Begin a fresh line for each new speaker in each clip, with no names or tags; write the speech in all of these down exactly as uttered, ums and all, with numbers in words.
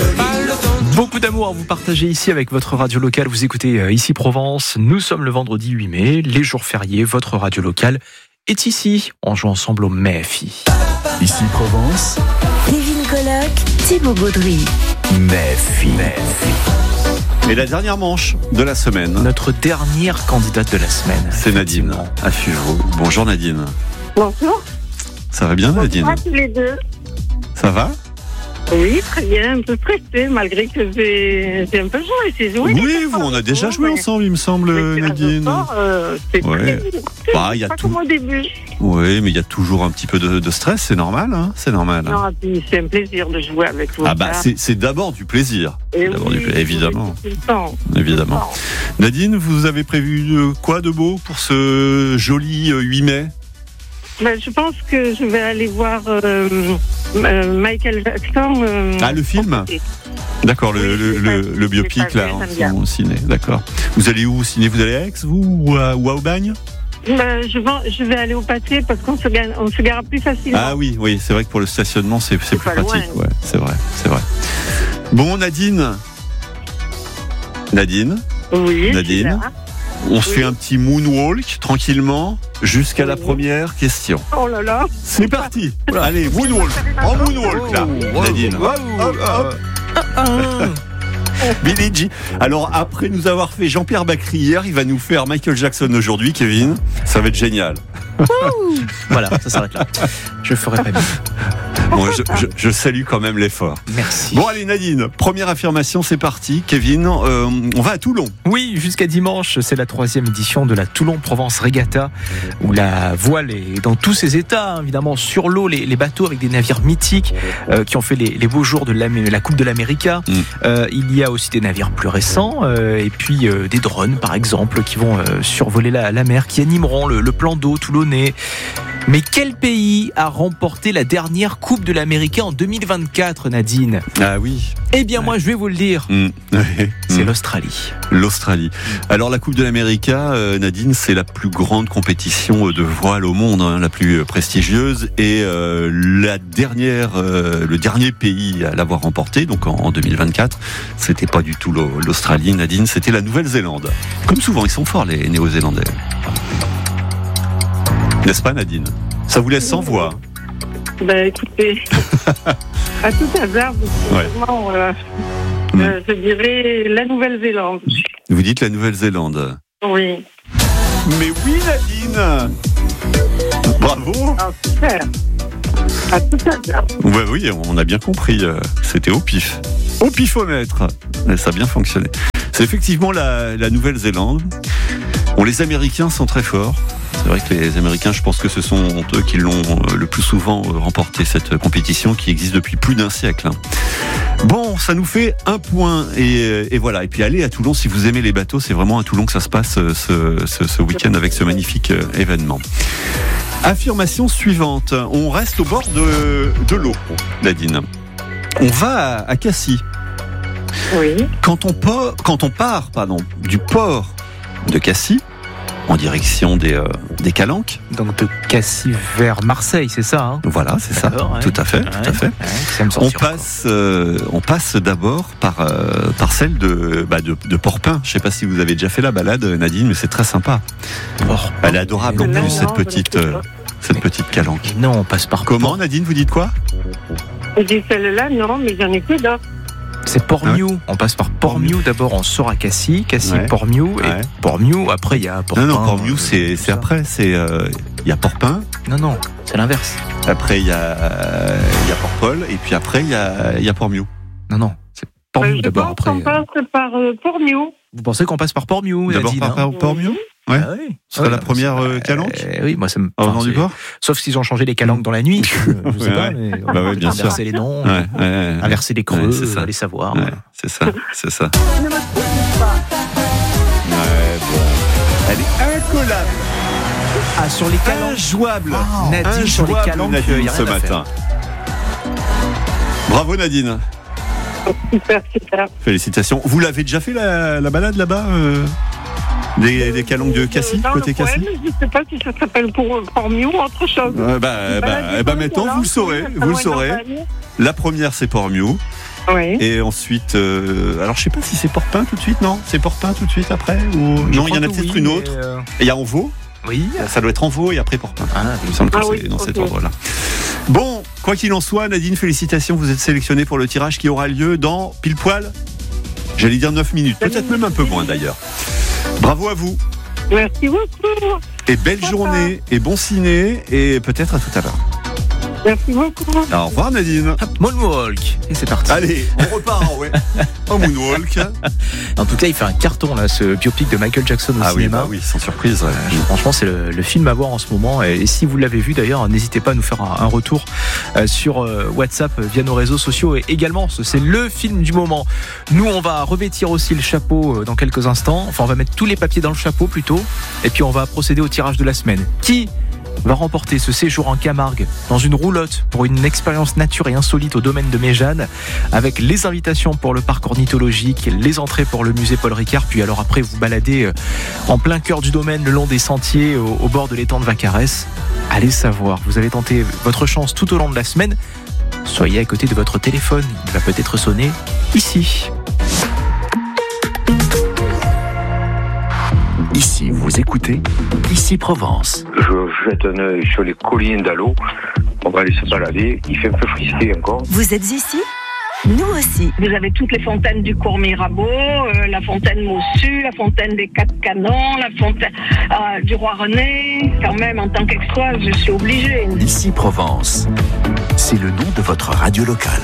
Beaucoup d'amour à vous partager ici avec votre radio locale. Vous écoutez euh, Ici Provence. Nous sommes le vendredi huit mai, les jours fériés. Votre radio locale est ici. On joue ensemble au M E F I.
Ici Provence.
Kevin Colloc, Thibaut Baudry.
M E F I.
Et la dernière manche de la semaine.
Notre dernière candidate de la semaine.
C'est Nadine à Fugevaux. Bonjour Nadine.
Bonjour.
Ça va bien Nadine?
Bonjour à tous les deux.
Ça va?
Oui, très bien. Un peu stressée malgré que j'ai, j'ai un peu joué. J'ai joué
Oui, vous, on a déjà joué
mais...
ensemble, il me semble,
mais
Nadine.
Sport, euh, c'est
Ouais.
très, très,
Bah, y a
pas
tout.
comme au début.
Oui, mais il y a toujours un petit peu de, de stress, c'est normal, hein, c'est normal.
Non, puis c'est un plaisir de jouer avec vous.
Ah bah c'est, c'est d'abord du plaisir.
Et
d'abord
oui,
du pla- évidemment.
tout le temps.
Évidemment.
Tout le temps.
Nadine, vous avez prévu euh, quoi de beau pour ce joli euh, huit mai?
Ben, je pense que je vais aller voir euh, euh, Michael Jackson. Euh,
Ah, le film? D'accord, le,
Oui,
le,
j'ai
le,
pas-
le biopic
j'ai pas
là,
vu,
en-
j'aime bien.
au ciné, d'accord. Vous allez où au ciné? Vous allez à Aix, vous, ou à, ou à Aubagne?
Ben, je, vais, je vais aller au passé parce qu'on se, gagne, on se gare plus facilement.
Ah oui, oui, c'est vrai que pour le stationnement, c'est, c'est,
C'est
plus
pas loin.
pratique. Ouais, c'est vrai, c'est vrai. Bon, Nadine. Nadine,
Oui,
Nadine.
je suis là.
on se
Oui.
fait un petit moonwalk tranquillement jusqu'à la
Oui.
première question.
Oh là là.
C'est parti. Allez, moonwalk. En moonwalk là, Nadine. Hop, hop, hop. Billie Jean. Alors après nous avoir fait Jean-Pierre Bacri hier, il va nous faire Michael Jackson aujourd'hui, Kevin. Ça va être génial.
Voilà, ça s'arrête là. Je ferai pas mieux.
Bon, je, je, je salue quand même l'effort.
Merci.
Bon allez Nadine, première affirmation, c'est parti. Kevin, euh, on va à Toulon.
Oui, jusqu'à dimanche, c'est la troisième édition de la Toulon-Provence Regatta, où la voile est dans tous ses états, hein, évidemment, sur l'eau, les, les bateaux avec des navires mythiques euh, qui ont fait les, les beaux jours de la, la Coupe de l'América.
Mm.
Euh, il y a aussi des navires plus récents, euh, et puis euh, des drones, par exemple, qui vont euh, survoler la, la mer, qui animeront le, le plan d'eau toulonnais. Mais quel pays a remporté la dernière Coupe de l'América en deux mille vingt-quatre, Nadine?
Ah oui.
Eh bien, moi, je vais vous le dire.
Mm.
C'est
Mm.
l'Australie.
L'Australie. Alors la Coupe de l'América, euh, Nadine, c'est la plus grande compétition de voile au monde, hein, la plus prestigieuse, et euh, la dernière, euh, le dernier pays à l'avoir remporté, donc en, en deux mille vingt-quatre, c'était pas du tout l'Au- l'Australie, Nadine, c'était la Nouvelle-Zélande. Comme souvent, ils sont forts les Néo-Zélandais. N'est-ce pas, Nadine? Ça vous laisse sans voix.
Ben écoutez, à tout hasard,
Ouais.
vraiment, euh,
Mm.
euh, je dirais la Nouvelle-Zélande.
Vous dites la Nouvelle-Zélande.
Oui.
Mais oui, Nadine. Bravo.
Ah, super. À tout hasard.
Ouais, oui, on a bien compris. euh, C'était au pif. Au pifomètre. Mais ça a bien fonctionné. C'est effectivement la, la Nouvelle-Zélande. Bon, les Américains sont très forts. C'est vrai que les Américains, je pense que ce sont eux qui l'ont euh, le plus souvent euh, remporté, cette compétition qui existe depuis plus d'un siècle. hein. Bon, ça nous fait un point. Et, et voilà. Et puis allez à Toulon, si vous aimez les bateaux, c'est vraiment à Toulon que ça se passe euh, ce, ce, ce week-end avec ce magnifique euh, événement. Affirmation suivante. On reste au bord de, de l'eau, Nadine. On va à, à Cassis.
Oui.
Quand on, part, quand on part pardon, du port de Cassis, en direction des, euh, des Calanques,
Donc de Cassis vers Marseille, c'est ça, hein?
voilà, c'est ça,
D'accord, ouais.
tout à fait,
Ouais,
tout à fait.
ouais, ça me
On
sortira
passe, euh, on passe d'abord par, euh, par celle de, bah de, de Porpin. Je ne sais pas si vous avez déjà fait la balade, Nadine, mais c'est très sympa.
encore.
Elle est adorable en
Non,
plus,
non,
cette
je
petite,
ne sais
euh,
pas.
cette petite Calanque.
Non, on passe par
Comment,
Port-
Nadine, vous dites quoi?
Je dis celle-là, non, mais j'en ai que d'autres.
C'est Port-Miou. On passe par Port-Miou d'abord, on sort à Cassis, Cassis,
Ouais.
Port-Miou,
Ouais.
et Port-Miou, après il y a Porpin.
Non, non, Port-Miou,
euh,
c'est,
tout
c'est
ça.
après. C'est, euh, il y a Porpin,
Non, non, c'est l'inverse.
après il y a, euh, il y a Port-Paul, et puis après il y a, il y a Port-Miou.
Non, non, c'est
Euh,
Port-Miou
je
d'abord,
pense
après.
qu'on
euh,
passe par euh, Port-Miou.
Vous pensez qu'on passe par Port-Miou,
D'abord
Nadine,
par,
hein
par Port-Miou? Ouais.
Ah oui.
Ce sera
Ouais,
la première
c'est-
euh, Calanque
Euh, Oui, moi ça me.
au
enfin,
nord du
c'est-
port?
Sauf s'ils ont changé les calanques dans la nuit. Je, je sais
Ouais,
pas,
ouais.
mais.
Bah ouais, bien sûr.
Inverser les noms,
Ouais, ouais, ouais.
inverser les creux,
Ouais, c'est ça.
allez savoir.
Ouais, c'est ça, c'est ça.
Ne me trouve pas.
Ouais, bon. Elle est incollable,
Ah, sur les calanques.
injouable,
Nadine, sur les
injouable,
calanques,
Nadine,
il y a
ce
rien à faire.
matin. Bravo Nadine,
Super, super.
félicitations. Vous l'avez déjà fait la, la balade là-bas euh, des, des calanques de Cassis,
Dans
côté
le coin,
Cassis?
mais je ne sais pas si ça s'appelle pour Port-Miou ou autre chose.
Ouais, bah, bah,
Voilà,
eh bah,
j'ai
maintenant
pas
vous le
de
saurez,
calanque,
vous le
pas loin
saurez.
d'Aubagne.
La première c'est Port-Miou
Oui.
Et ensuite, euh, alors je sais pas si c'est Porpin tout de suite, non? C'est Porpin tout de suite après ou...
Je
Non, il y en
crois
a
que
peut-être
oui,
une
mais,
autre.
euh,
Et il y a Envaux.
Oui.
Ça doit être Envaux et après Porpin.
Ah,
Il me semble que
Ah
c'est
oui,
dans
ok.
cet ordre-là. Bon, quoi qu'il en soit, Nadine, félicitations, vous êtes sélectionnée pour le tirage qui aura lieu dans pile poil, j'allais dire neuf minutes, peut-être même un peu moins d'ailleurs. Bravo à vous.
Merci beaucoup.
Et belle journée, et bon ciné, et peut-être à tout à l'heure.
Merci beaucoup.
Au revoir Nadine.
Hop, Moonwalk. Et c'est parti.
Allez, on repart, ouais. Au Moonwalk.
En tout cas, il fait un carton, là, ce biopic de Michael Jackson au
Ah oui,
cinéma.
bah oui, sans surprise. Ouais.
Euh, Franchement, c'est le, le film à voir en ce moment. Et, et si vous l'avez vu d'ailleurs, n'hésitez pas à nous faire un, un retour euh, sur euh, WhatsApp euh, via nos réseaux sociaux. Et également, ce- c'est le film du moment. Nous, on va revêtir aussi le chapeau euh, dans quelques instants. Enfin, on va mettre tous les papiers dans le chapeau plutôt. Et puis, on va procéder au tirage de la semaine. Qui va remporter ce séjour en Camargue dans une roulotte pour une expérience nature et insolite au domaine de Méjane, avec les invitations pour le parc ornithologique, les entrées pour le musée Paul Ricard, puis alors après vous baladez euh, en plein cœur du domaine le long des sentiers au, au bord de l'étang de Vacarès. Allez savoir, vous allez tenter votre chance tout au long de la semaine. Soyez à côté de votre téléphone, il va peut-être sonner ici.
Ici, vous écoutez Ici Provence.
Je jette un œil sur les collines d'Allo. On va aller se balader. Il fait un peu frisqué encore.
Vous êtes ici? Nous aussi.
Vous avez toutes les fontaines du Cours Mirabeau, euh, la fontaine Mossu, la fontaine des Quatre Canons, la fontaine euh, du Roi René. Quand même, en tant qu'extra, je suis obligée.
Ici Provence. C'est le nom de votre radio locale.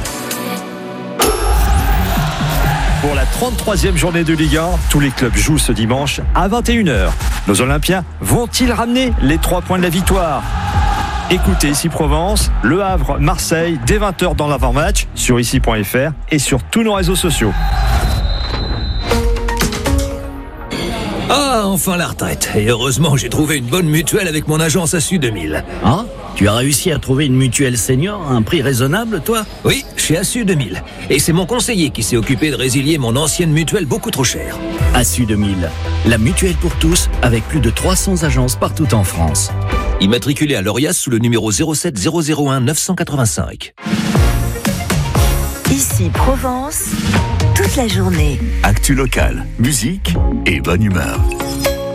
Pour la trente-troisième journée de Ligue un, tous les clubs jouent ce dimanche à vingt et une heures. Nos Olympiens vont-ils ramener les trois points de la victoire? Écoutez Ici Provence, Le Havre, Marseille, dès vingt heures dans l'avant-match, sur ici point f r et sur tous nos réseaux sociaux.
Ah, enfin la retraite. Et heureusement, j'ai trouvé une bonne mutuelle avec mon agence Assu deux mille.
Ah, tu as réussi à trouver une mutuelle senior à un prix raisonnable, toi?
Oui, chez Assu deux mille. Et c'est mon conseiller qui s'est occupé de résilier mon ancienne mutuelle beaucoup trop chère.
Assu deux mille, la mutuelle pour tous, avec plus de trois cents agences partout en France.
Immatriculé à l'Orias sous le numéro zéro sept zéro zéro un neuf cent quatre-vingt-cinq.
Ici Provence, toute la journée.
Actu locale, musique et bonne humeur.